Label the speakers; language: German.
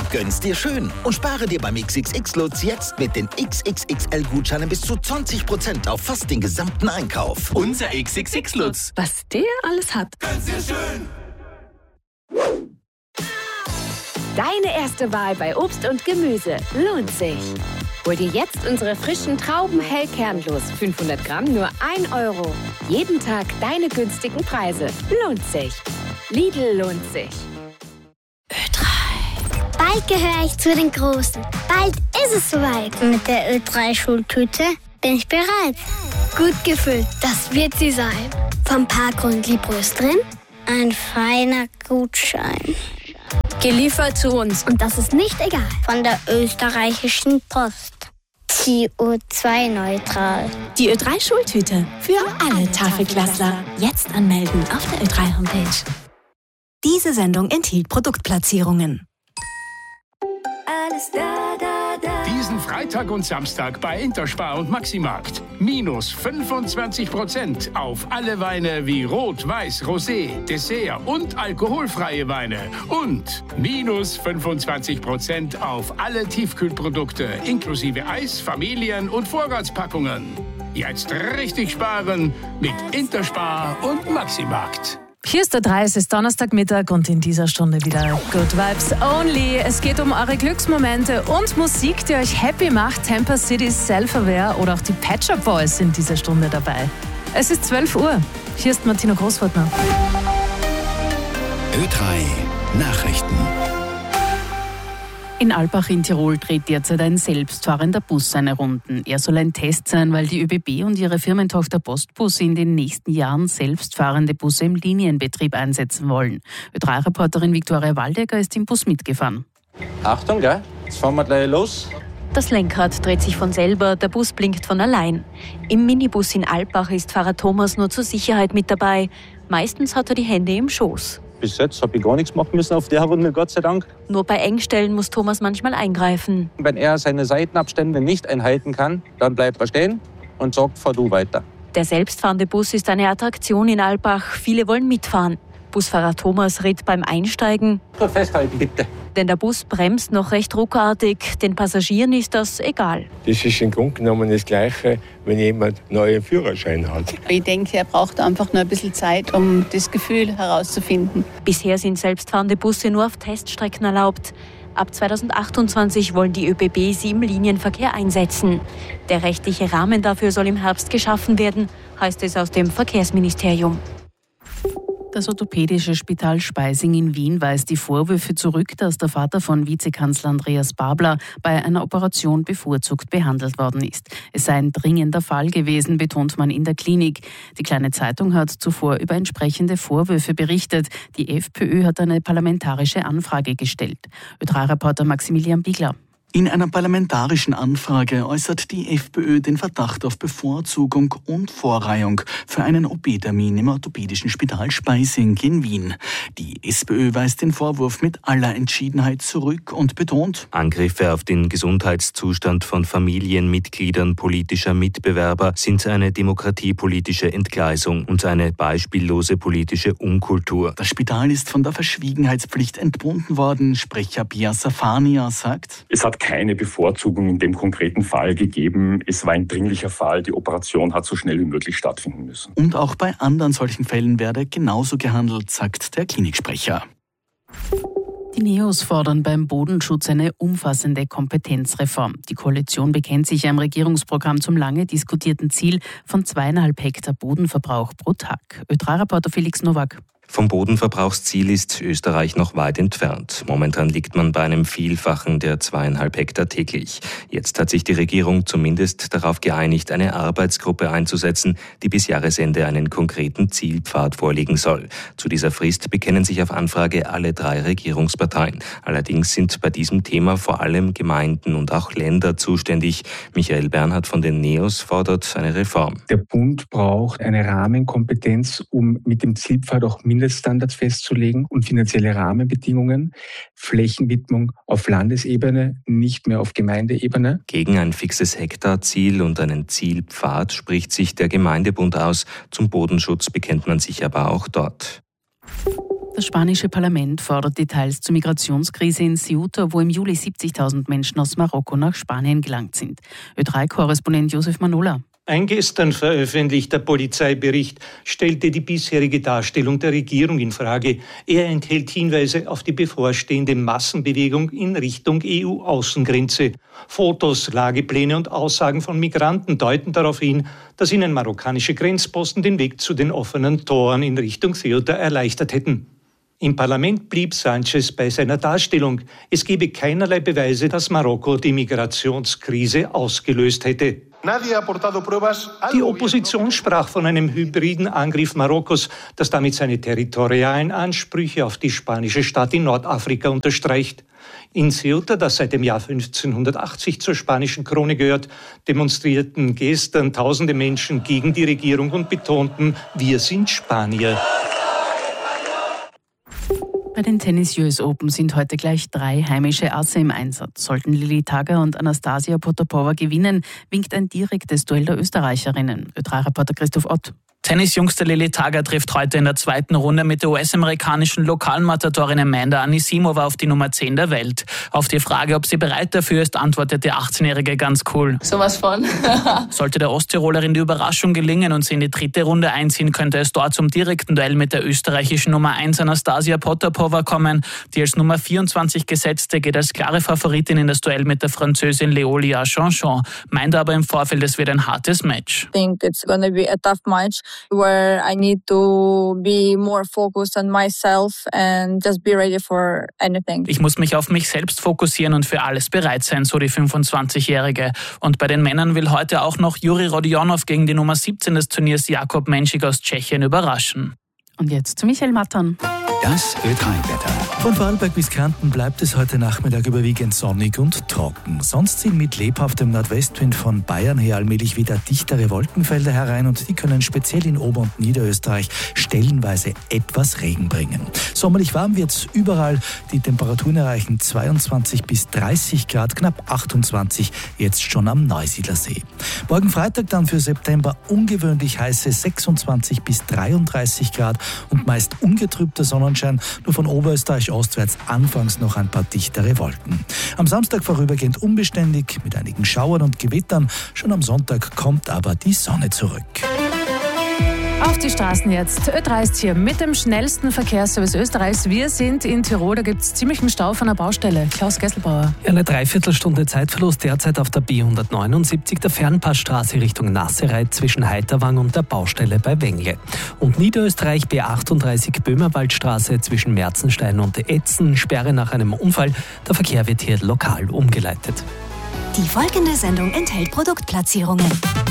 Speaker 1: Gönn's dir schön und spare dir beim XXX-Lutz jetzt mit den XXXL-Gutscheinen bis zu 20% auf fast den gesamten Einkauf.
Speaker 2: Unser XXX-Lutz.
Speaker 3: Was der alles hat.
Speaker 2: Gönn's dir schön.
Speaker 4: Deine erste Wahl bei Obst und Gemüse lohnt sich. Hol dir jetzt unsere frischen Trauben hellkernlos. 500 Gramm nur 1 Euro. Jeden Tag deine günstigen Preise. Lohnt sich. Lidl lohnt sich.
Speaker 5: Ö3. Bald gehöre ich zu den Großen. Bald ist es soweit. Mit der Ö3-Schultüte bin ich bereit. Gut gefüllt, das wird sie sein. Vom Parkgrund Liebros drin, ein feiner Gutschein. Geliefert zu uns. Und das ist nicht egal. Von der österreichischen Post. CO2-neutral.
Speaker 6: Die Ö3-Schultüte für alle Tafelklassler. Jetzt anmelden auf der Ö3-Homepage. Diese Sendung enthielt Produktplatzierungen.
Speaker 7: Alles da.
Speaker 8: Diesen Freitag und Samstag bei Interspar und Maximarkt. Minus 25% auf alle Weine wie Rot, Weiß, Rosé, Dessert und alkoholfreie Weine. Und minus 25% auf alle Tiefkühlprodukte inklusive Eis, Familien- und Vorratspackungen. Jetzt richtig sparen mit Interspar und Maximarkt.
Speaker 9: Hier ist der 3, es ist Donnerstagmittag und in dieser Stunde wieder Good Vibes Only. Es geht um eure Glücksmomente und Musik, die euch happy macht. Tampa City's Self-Aware oder auch die Pet Shop Boys sind diese Stunde dabei. Es ist 12 Uhr. Hier ist Martina Großwaldner.
Speaker 1: Ö3 Nachrichten.
Speaker 10: In Alpbach in Tirol dreht derzeit ein selbstfahrender Bus seine Runden. Er soll ein Test sein, weil die ÖBB und ihre Firmentochter Postbus in den nächsten Jahren selbstfahrende Busse im Linienbetrieb einsetzen wollen. Ö3-Reporterin Viktoria Waldecker ist im Bus mitgefahren.
Speaker 11: Achtung, gell? Jetzt fahren wir gleich los.
Speaker 12: Das Lenkrad dreht sich von selber, der Bus blinkt von allein. Im Minibus in Alpbach ist Fahrer Thomas nur zur Sicherheit mit dabei. Meistens hat er die Hände im Schoß.
Speaker 11: Bis jetzt habe ich gar nichts machen müssen auf der Runde, Gott sei Dank.
Speaker 12: Nur bei Engstellen muss Thomas manchmal eingreifen.
Speaker 11: Wenn er seine Seitenabstände nicht einhalten kann, dann bleibt er stehen und sagt, fahr du weiter.
Speaker 12: Der selbstfahrende Bus ist eine Attraktion in Alpbach. Viele wollen mitfahren. Busfahrer Thomas ritt beim Einsteigen.
Speaker 11: Gut festhalten, bitte.
Speaker 12: Denn der Bus bremst noch recht ruckartig. Den Passagieren ist das egal.
Speaker 13: Das ist im Grunde genommen das Gleiche, wenn jemand einen neuen Führerschein hat.
Speaker 14: Ich denke, er braucht einfach nur ein bisschen Zeit, um das Gefühl herauszufinden.
Speaker 12: Bisher sind selbstfahrende Busse nur auf Teststrecken erlaubt. Ab 2028 wollen die ÖBB sie im Linienverkehr einsetzen. Der rechtliche Rahmen dafür soll im Herbst geschaffen werden, heißt es aus dem Verkehrsministerium.
Speaker 10: Das orthopädische Spital Speising in Wien weist die Vorwürfe zurück, dass der Vater von Vizekanzler Andreas Babler bei einer Operation bevorzugt behandelt worden ist. Es sei ein dringender Fall gewesen, betont man in der Klinik. Die Kleine Zeitung hat zuvor über entsprechende Vorwürfe berichtet. Die FPÖ hat eine parlamentarische Anfrage gestellt. Ö3-Reporter Maximilian Biegler.
Speaker 15: In einer parlamentarischen Anfrage äußert die FPÖ den Verdacht auf Bevorzugung und Vorreihung für einen OP-Termin im orthopädischen Spital Speising in Wien. Die SPÖ weist den Vorwurf mit aller Entschiedenheit zurück und betont:
Speaker 16: Angriffe auf den Gesundheitszustand von Familienmitgliedern politischer Mitbewerber sind eine demokratiepolitische Entgleisung und eine beispiellose politische Unkultur.
Speaker 15: Das Spital ist von der Verschwiegenheitspflicht entbunden worden. Sprecher Pia Safania sagt:
Speaker 17: Es hat keine Bevorzugung in dem konkreten Fall gegeben. Es war ein dringlicher Fall. Die Operation hat so schnell wie möglich stattfinden müssen.
Speaker 15: Und auch bei anderen solchen Fällen werde genauso gehandelt, sagt der Kliniksprecher.
Speaker 10: Die NEOS fordern beim Bodenschutz eine umfassende Kompetenzreform. Die Koalition bekennt sich am Regierungsprogramm zum lange diskutierten Ziel von 2,5 Hektar Bodenverbrauch pro Tag. Ö3-Reporter Felix Nowak.
Speaker 16: Vom Bodenverbrauchsziel ist Österreich noch weit entfernt. Momentan liegt man bei einem Vielfachen der 2,5 Hektar täglich. Jetzt hat sich die Regierung zumindest darauf geeinigt, eine Arbeitsgruppe einzusetzen, die bis Jahresende einen konkreten Zielpfad vorlegen soll. Zu dieser Frist bekennen sich auf Anfrage alle 3 Regierungsparteien. Allerdings sind bei diesem Thema vor allem Gemeinden und auch Länder zuständig. Michael Bernhard von den NEOS fordert eine Reform.
Speaker 18: Der Bund braucht eine Rahmenkompetenz, um mit dem Zielpfad auch Mindeststandards festzulegen und finanzielle Rahmenbedingungen, Flächenwidmung auf Landesebene, nicht mehr auf Gemeindeebene.
Speaker 16: Gegen ein fixes Hektarziel und einen Zielpfad spricht sich der Gemeindebund aus. Zum Bodenschutz bekennt man sich aber auch dort.
Speaker 10: Das spanische Parlament fordert Details zur Migrationskrise in Ceuta, wo im Juli 70.000 Menschen aus Marokko nach Spanien gelangt sind. Ö3-Korrespondent Josef Manola.
Speaker 3: Ein gestern veröffentlichter Polizeibericht stellte die bisherige Darstellung der Regierung in Frage. Er enthält Hinweise auf die bevorstehende Massenbewegung in Richtung EU-Außengrenze. Fotos, Lagepläne und Aussagen von Migranten deuten darauf hin, dass ihnen marokkanische Grenzposten den Weg zu den offenen Toren in Richtung Ceuta erleichtert hätten. Im Parlament blieb Sánchez bei seiner Darstellung. Es gebe keinerlei Beweise, dass Marokko die Migrationskrise ausgelöst hätte. Die Opposition sprach von einem hybriden Angriff Marokkos, das damit seine territorialen Ansprüche auf die spanische Stadt in Nordafrika unterstreicht. In Ceuta, das seit dem Jahr 1580 zur spanischen Krone gehört, demonstrierten gestern tausende Menschen gegen die Regierung und betonten, wir sind Spanier.
Speaker 10: Bei den Tennis US Open sind heute gleich 3 heimische Asse im Einsatz. Sollten Lili Tager und Anastasia Potapova gewinnen, winkt ein direktes Duell der Österreicherinnen. Ö3-Reporter Christoph Ott.
Speaker 7: Tennisjungste Lili Tager trifft heute in der zweiten Runde mit der US-amerikanischen Lokalmatatorin Amanda Anisimova auf die Nummer 10 der Welt. Auf die Frage, ob sie bereit dafür ist, antwortet die 18-Jährige ganz cool.
Speaker 19: Sowas von.
Speaker 7: Sollte der Osttirolerin die Überraschung gelingen und sie in die dritte Runde einziehen, könnte es dort zum direkten Duell mit der österreichischen Nummer 1 Anastasia Potapova kommen. Die als Nummer 24 gesetzte geht als klare Favoritin in das Duell mit der Französin Léolia Chanchon, meint aber im Vorfeld, es wird ein hartes Match.
Speaker 19: I think it's gonna be a tough match where I need to be more focused on myself and just be ready for anything.
Speaker 7: Ich muss mich auf mich selbst fokussieren und für alles bereit sein, so die 25-Jährige. Und bei den Männern will heute auch noch Juri Rodionov gegen die Nummer 17 des Turniers Jakub Menschik aus Tschechien überraschen.
Speaker 10: Und jetzt zu Michael Mattern.
Speaker 20: Das Ö3-Wetter. Von Vorarlberg bis Kärnten bleibt es heute Nachmittag überwiegend sonnig und trocken. Sonst ziehen mit lebhaftem Nordwestwind von Bayern her allmählich wieder dichtere Wolkenfelder herein und die können speziell in Ober- und Niederösterreich stellenweise etwas Regen bringen. Sommerlich warm wird es überall. Die Temperaturen erreichen 22 bis 30 Grad, knapp 28 jetzt schon am Neusiedlersee. Morgen Freitag dann für September ungewöhnlich heiße 26 bis 33 Grad und meist ungetrübter Sonnenschein, nur von Oberösterreich ostwärts anfangs noch ein paar dichtere Wolken. Am Samstag vorübergehend unbeständig mit einigen Schauern und Gewittern. Schon am Sonntag kommt aber die Sonne zurück.
Speaker 9: Auf die Straßen jetzt. Ö3 ist hier mit dem schnellsten Verkehrsservice Österreichs. Wir sind in Tirol, da gibt es ziemlichen Stau von der Baustelle. Klaus Gesselbauer.
Speaker 21: Eine Dreiviertelstunde Zeitverlust derzeit auf der B179, der Fernpassstraße Richtung Nassereit zwischen Heiterwang und der Baustelle bei Wengle. Und Niederösterreich B38 Böhmerwaldstraße zwischen Merzenstein und Etzen, Sperre nach einem Unfall. Der Verkehr wird hier lokal umgeleitet.
Speaker 6: Die folgende Sendung enthält Produktplatzierungen.